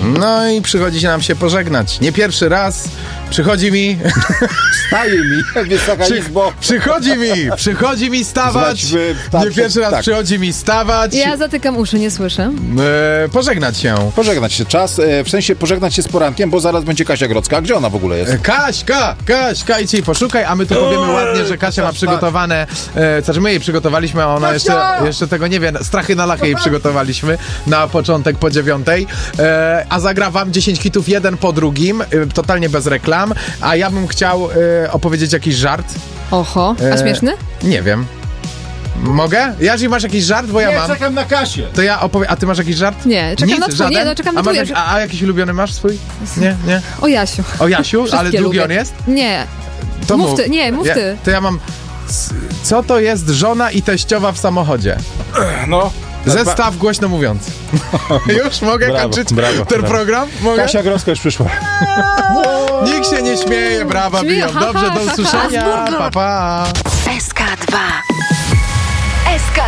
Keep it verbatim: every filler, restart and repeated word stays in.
No i przychodzi się nam się pożegnać. Nie pierwszy raz przychodzi mi... Staje mi, Wysoka Przy, Izbo. przychodzi mi, przychodzi mi stawać. Znaczy, tak, nie pierwszy raz tak. przychodzi mi stawać. Ja zatykam uszy, nie słyszę. E, pożegnać się. Pożegnać się czas, e, w sensie pożegnać się z porankiem, bo zaraz będzie Kasia Grodzka. Gdzie ona w ogóle jest? E, Kaśka, Kaśka, idź jej poszukaj, a my tu powiemy ładnie, że Kasia ma przygotowane, e, znaczy my jej przygotowaliśmy, a ona jeszcze, jeszcze tego nie wie, strachy na lachy jej przygotowaliśmy na początek po dziewiątej, e, a zagra wam dziesięć hitów jeden po drugim, e, totalnie bez reklam, a ja bym chciał e, opowiedzieć jakiś żart. Oho, a E, śmieszny? Nie wiem. Mogę? Jarzy, masz jakiś żart? Bo ja Nie, mam. czekam na Kasię. To ja opowiem. A ty masz jakiś żart? Nie, czekam Nic? na twój. Żaden? Nie, no czekam na a, masz twój. jak, a, a jakiś ulubiony masz swój? Nie, nie. O Jasiu. O Jasiu? Wszystkie Ale drugi lubię. on jest? Nie. To Mów ty, nie, mów ja, ty. To ja mam... c- Co to jest żona i teściowa w samochodzie? No. Zestaw głośno mówiąc. Już mogę Brawo, kończyć brawo, ten brawo. program? Mogę? Kasia Grodzka już przyszła. Nikt się nie śmieje, brawa Śmieje, biją. ha, Dobrze, ha, do ha, ha, usłyszenia. z burger. Pa, pa. S K dwa. S K